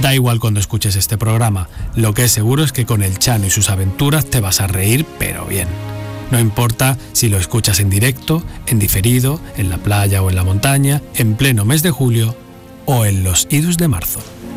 Da igual cuando escuches este programa, lo que es seguro es que con el Chano y sus aventuras te vas a reír, pero bien. No importa si lo escuchas en directo, en diferido, en la playa o en la montaña, en pleno mes de julio o en los idus de marzo.